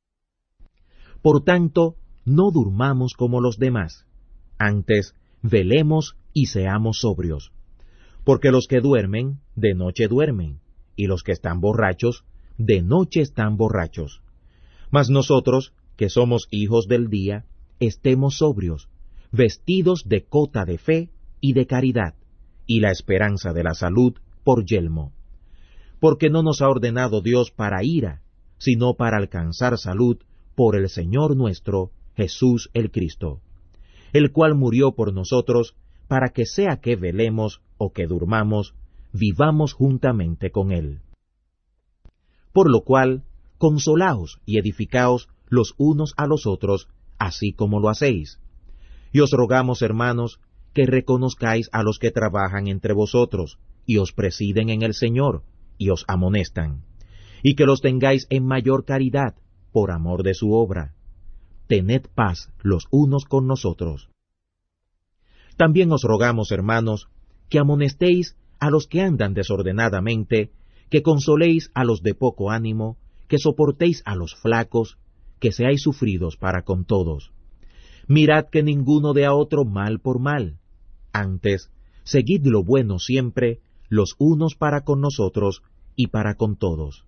Por tanto, no durmamos como los demás, antes velemos y seamos sobrios. Porque los que duermen, de noche duermen, y los que están borrachos, de noche están borrachos. Mas nosotros, que somos hijos del día, estemos sobrios, vestidos de cota de fe y de caridad, y la esperanza de la salud por yelmo. Porque no nos ha ordenado Dios para ira, sino para alcanzar salud por el Señor nuestro, Jesús el Cristo, el cual murió por nosotros, para que sea que velemos o que durmamos, vivamos juntamente con Él. Por lo cual, consolaos y edificaos los unos a los otros, así como lo hacéis. Y os rogamos, hermanos, que reconozcáis a los que trabajan entre vosotros, y os presiden en el Señor, y os amonestan, y que los tengáis en mayor caridad, por amor de su obra. Tened paz los unos con nosotros. También os rogamos, hermanos, que amonestéis a los que andan desordenadamente, que consoléis a los de poco ánimo, que soportéis a los flacos, que seáis sufridos para con todos. Mirad que ninguno dé a otro mal por mal. Antes, seguid lo bueno siempre, los unos para con nosotros y para con todos.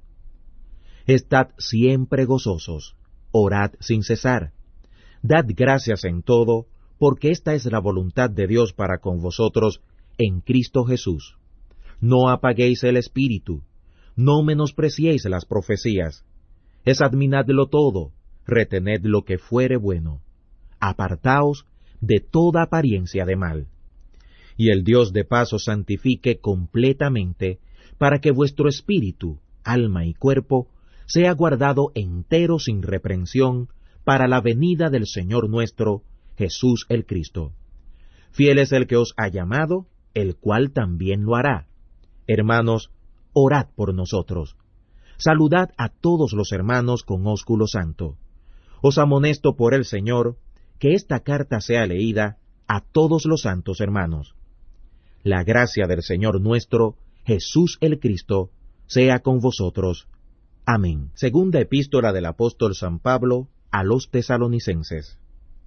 Estad siempre gozosos, orad sin cesar. Dad gracias en todo, porque esta es la voluntad de Dios para con vosotros en Cristo Jesús. No apaguéis el espíritu, no menospreciéis las profecías. Examinadlo todo, retened lo que fuere bueno. Apartaos de toda apariencia de mal. Y el Dios de paz os santifique completamente, para que vuestro espíritu, alma y cuerpo sea guardado entero sin reprensión para la venida del Señor nuestro, Jesús el Cristo. Fiel es el que os ha llamado, el cual también lo hará. Hermanos, orad por nosotros. Saludad a todos los hermanos con ósculo santo. Os amonesto por el Señor, que esta carta sea leída a todos los santos hermanos. La gracia del Señor nuestro, Jesús el Cristo, sea con vosotros. Amén. Segunda epístola del apóstol San Pablo a los Tesalonicenses.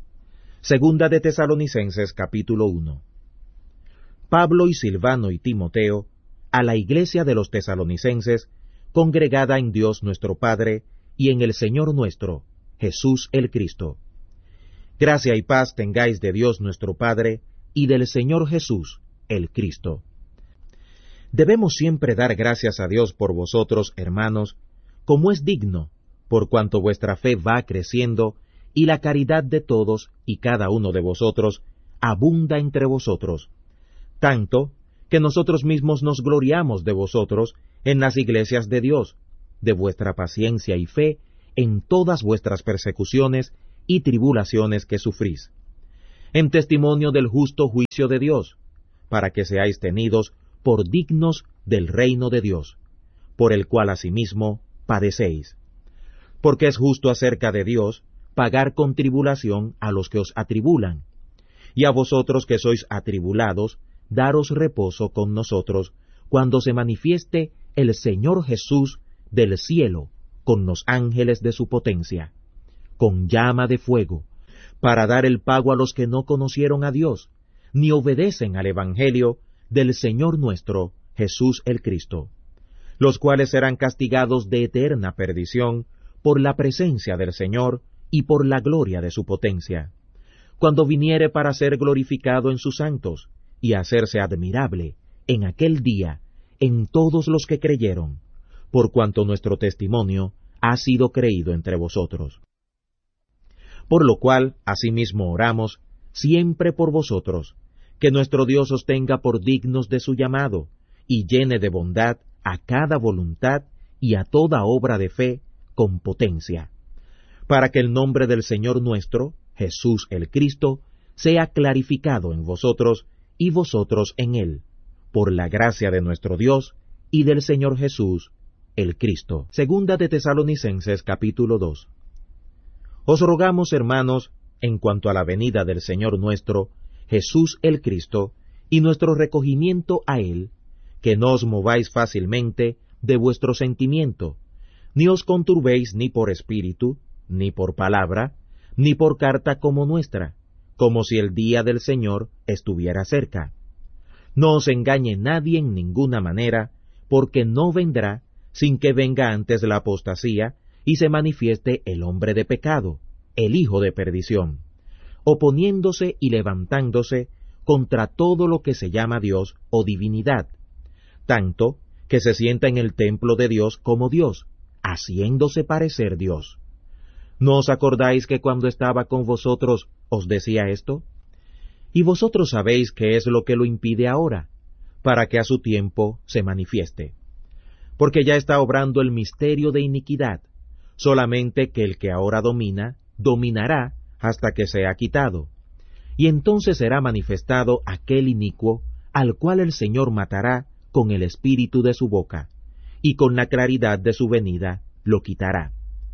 Segunda de Tesalonicenses, capítulo 1. Pablo y Silvano y Timoteo, a la iglesia de los Tesalonicenses, congregada en Dios nuestro Padre y en el Señor nuestro, Jesús el Cristo. Gracia y paz tengáis de Dios nuestro Padre y del Señor Jesús, el Cristo. Debemos siempre dar gracias a Dios por vosotros, hermanos, como es digno, por cuanto vuestra fe va creciendo y la caridad de todos y cada uno de vosotros abunda entre vosotros, tanto que nosotros mismos nos gloriamos de vosotros en las iglesias de Dios, de vuestra paciencia y fe en todas vuestras persecuciones y tribulaciones que sufrís, en testimonio del justo juicio de Dios, para que seáis tenidos por dignos del reino de Dios, por el cual asimismo padecéis. Porque es justo acerca de Dios pagar con tribulación a los que os atribulan, y a vosotros que sois atribulados, daros reposo con nosotros, cuando se manifieste el Señor Jesús del cielo, con los ángeles de su potencia, con llama de fuego, para dar el pago a los que no conocieron a Dios, ni obedecen al Evangelio del Señor nuestro, Jesús el Cristo, los cuales serán castigados de eterna perdición por la presencia del Señor y por la gloria de su potencia, cuando viniere para ser glorificado en sus santos, y hacerse admirable en aquel día en todos los que creyeron, por cuanto nuestro testimonio ha sido creído entre vosotros. Por lo cual, asimismo oramos, siempre por vosotros, que nuestro Dios os tenga por dignos de su llamado, y llene de bondad a cada voluntad y a toda obra de fe con potencia, para que el nombre del Señor nuestro, Jesús el Cristo, sea clarificado en vosotros y vosotros en él, por la gracia de nuestro Dios y del Señor Jesús el Cristo. Segunda de Tesalonicenses capítulo 2. Os rogamos, hermanos, en cuanto a la venida del Señor nuestro, Jesús el Cristo, y nuestro recogimiento a él, que no os mováis fácilmente de vuestro sentimiento, ni os conturbéis ni por espíritu, ni por palabra, ni por carta como nuestra, como si el día del Señor estuviera cerca. No os engañe nadie en ninguna manera, porque no vendrá sin que venga antes la apostasía y se manifieste el hombre de pecado, el hijo de perdición, oponiéndose y levantándose contra todo lo que se llama Dios o divinidad, tanto que se sienta en el templo de Dios como Dios, haciéndose parecer Dios. ¿No os acordáis que cuando estaba con vosotros os decía esto? Y vosotros sabéis qué es lo que lo impide ahora, para que a su tiempo se manifieste. Porque ya está obrando el misterio de iniquidad, solamente que el que ahora domina, dominará hasta que sea quitado. Y entonces será manifestado aquel inicuo, al cual el Señor matará con el espíritu de su boca, y con la claridad de su venida lo quitará.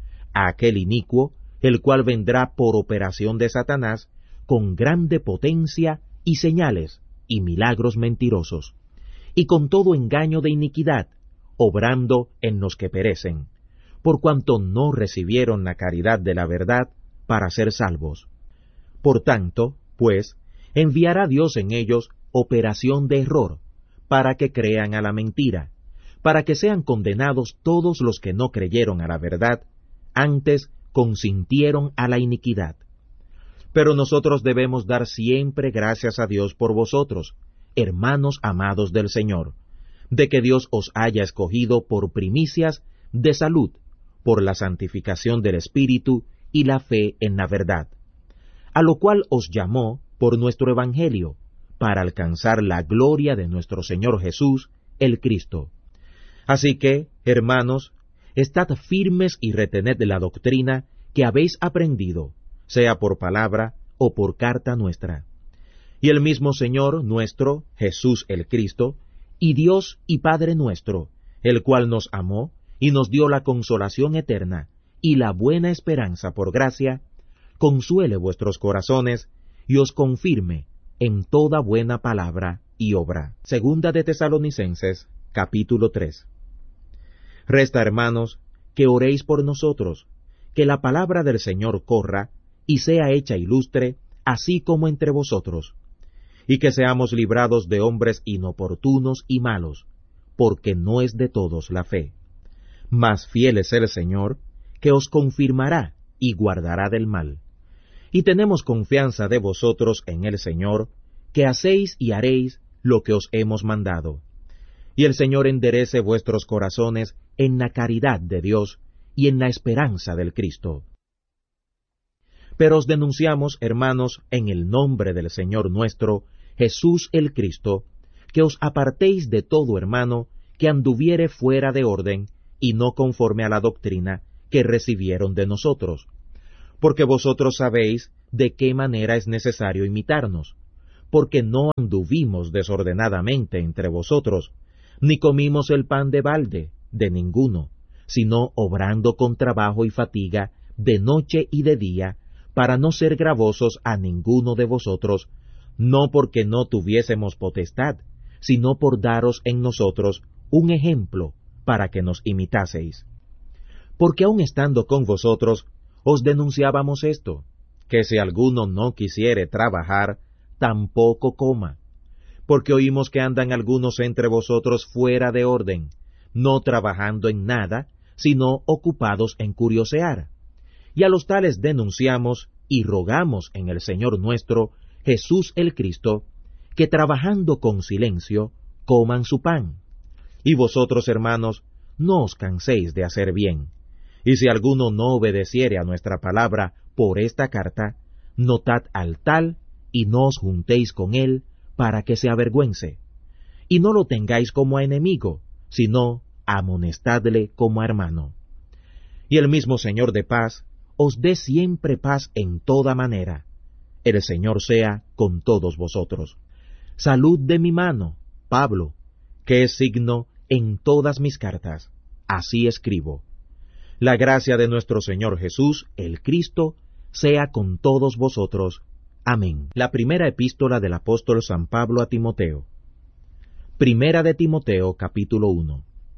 A aquel inicuo, el cual vendrá por operación de Satanás, con grande potencia y señales y milagros mentirosos, y con todo engaño de iniquidad, obrando en los que perecen, por cuanto no recibieron la caridad de la verdad para ser salvos. Por tanto, pues, enviará Dios en ellos operación de error, para que crean a la mentira, para que sean condenados todos los que no creyeron a la verdad, antes consintieron a la iniquidad. Pero nosotros debemos dar siempre gracias a Dios por vosotros, hermanos amados del Señor, de que Dios os haya escogido por primicias de salud, por la santificación del Espíritu y la fe en la verdad, a lo cual os llamó por nuestro Evangelio, para alcanzar la gloria de nuestro Señor Jesús, el Cristo. Así que, hermanos, estad firmes y retened la doctrina que habéis aprendido, sea por palabra o por carta nuestra. Y el mismo Señor nuestro, Jesús el Cristo, y Dios y Padre nuestro, el cual nos amó y nos dio la consolación eterna y la buena esperanza por gracia, consuele vuestros corazones y os confirme en toda buena palabra y obra. Segunda de Tesalonicenses, capítulo 3. Resta, hermanos, que oréis por nosotros, que la palabra del Señor corra y sea hecha ilustre, así como entre vosotros, y que seamos librados de hombres inoportunos y malos, porque no es de todos la fe. Mas fiel es el Señor, que os confirmará y guardará del mal. Y tenemos confianza de vosotros en el Señor, que hacéis y haréis lo que os hemos mandado. Y el Señor enderece vuestros corazones en la caridad de Dios y en la esperanza del Cristo. Pero os denunciamos, hermanos, en el nombre del Señor nuestro, Jesús el Cristo, que os apartéis de todo hermano que anduviere fuera de orden y no conforme a la doctrina que recibieron de nosotros, porque vosotros sabéis de qué manera es necesario imitarnos, porque no anduvimos desordenadamente entre vosotros, ni comimos el pan de balde de ninguno, sino obrando con trabajo y fatiga de noche y de día, para no ser gravosos a ninguno de vosotros, no porque no tuviésemos potestad, sino por daros en nosotros un ejemplo para que nos imitaseis. Porque aun estando con vosotros, os denunciábamos esto, que si alguno no quisiere trabajar, tampoco coma, porque oímos que andan algunos entre vosotros fuera de orden, no trabajando en nada, sino ocupados en curiosear. Y a los tales denunciamos y rogamos en el Señor nuestro, Jesús el Cristo, que trabajando con silencio, coman su pan. Y vosotros, hermanos, no os canséis de hacer bien. Y si alguno no obedeciere a nuestra palabra por esta carta, notad al tal, y no os juntéis con él, para que se avergüence. Y no lo tengáis como a enemigo, sino amonestadle como a hermano. Y el mismo Señor de paz os dé siempre paz en toda manera. El Señor sea con todos vosotros. Salud de mi mano, Pablo, que es signo en todas mis cartas. Así escribo. La gracia de nuestro Señor Jesús, el Cristo, sea con todos vosotros. Amén. La primera epístola del apóstol San Pablo a Timoteo. Primera de Timoteo, capítulo 1.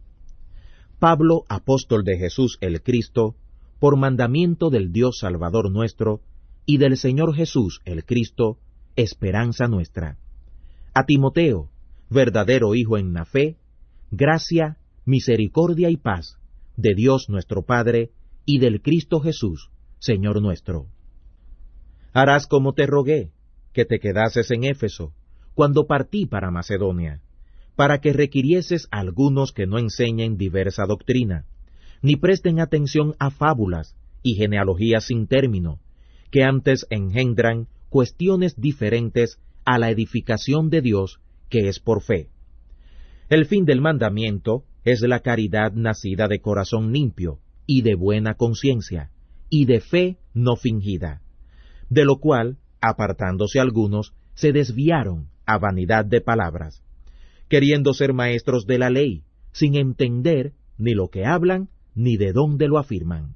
Pablo, apóstol de Jesús el Cristo, por mandamiento del Dios Salvador nuestro, y del Señor Jesús el Cristo, esperanza nuestra. A Timoteo, verdadero hijo en la fe, gracia, misericordia y paz, de Dios nuestro Padre, y del Cristo Jesús, Señor nuestro. Harás como te rogué, que te quedases en Éfeso, cuando partí para Macedonia, para que requirieses a algunos que no enseñen diversa doctrina, ni presten atención a fábulas y genealogías sin término, que antes engendran cuestiones diferentes a la edificación de Dios, que es por fe. El fin del mandamiento es la caridad nacida de corazón limpio, y de buena conciencia, y de fe no fingida, de lo cual, apartándose algunos, se desviaron a vanidad de palabras, queriendo ser maestros de la ley, sin entender ni lo que hablan, ni de dónde lo afirman.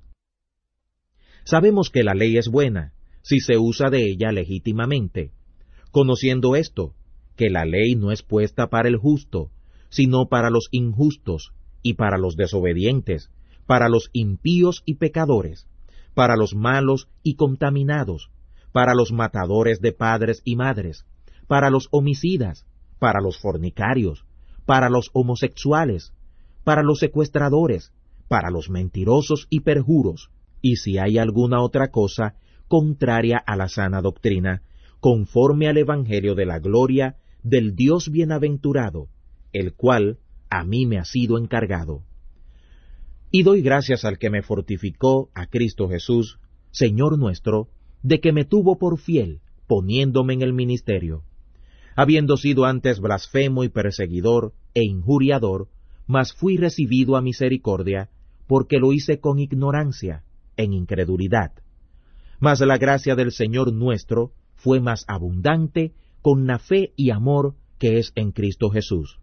Sabemos que la ley es buena, si se usa de ella legítimamente, conociendo esto, que la ley no es puesta para el justo, sino para los injustos, y para los desobedientes, para los impíos y pecadores, para los malos y contaminados, para los matadores de padres y madres, para los homicidas, para los fornicarios, para los homosexuales, para los secuestradores, para los mentirosos y perjuros, y si hay alguna otra cosa contraria a la sana doctrina, conforme al Evangelio de la gloria del Dios bienaventurado, el cual a mí me ha sido encargado. Y doy gracias al que me fortificó, a Cristo Jesús, Señor nuestro, de que me tuvo por fiel, poniéndome en el ministerio, habiendo sido antes blasfemo y perseguidor e injuriador, mas fui recibido a misericordia, porque lo hice con ignorancia, en incredulidad. Mas la gracia del Señor nuestro fue más abundante con la fe y amor que es en Cristo Jesús.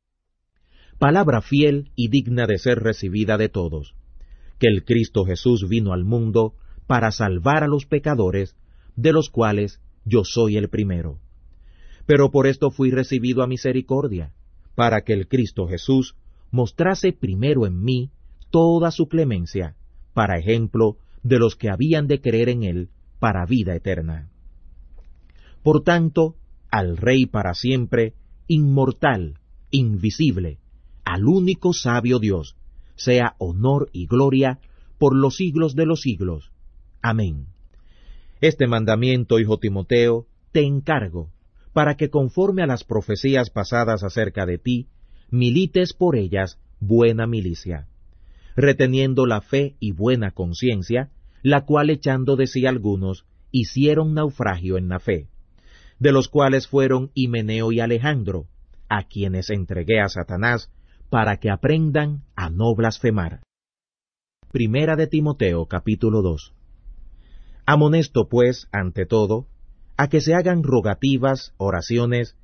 Palabra fiel y digna de ser recibida de todos, que el Cristo Jesús vino al mundo para salvar a los pecadores, de los cuales yo soy el primero. Pero por esto fui recibido a misericordia, para que el Cristo Jesús mostrase primero en mí toda su clemencia, para ejemplo de los que habían de creer en él para vida eterna. Por tanto, al Rey para siempre, inmortal, invisible, al único sabio Dios, sea honor y gloria por los siglos de los siglos. Amén. Este mandamiento, hijo Timoteo, te encargo, para que conforme a las profecías pasadas acerca de ti, milites por ellas buena milicia, reteniendo la fe y buena conciencia, la cual echando de sí algunos, hicieron naufragio en la fe, de los cuales fueron Himeneo y Alejandro, a quienes entregué a Satanás, para que aprendan a no blasfemar. Primera de Timoteo, capítulo 2. Amonesto, pues, ante todo, a que se hagan rogativas, oraciones,